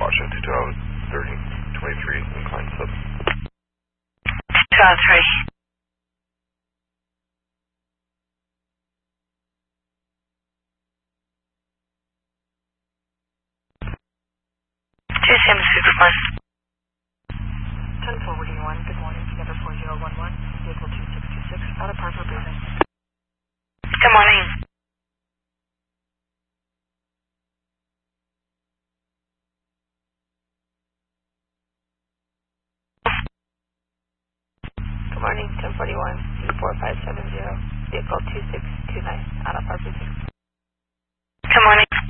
Washington 2023, inclined sub. 2003. Same 10 forwarding 1, good morning, Together 4011, vehicle 2626, out of Parker Building. Good morning. Good morning, 1041, 4570, vehicle 2629, out of Parker Building. Good morning.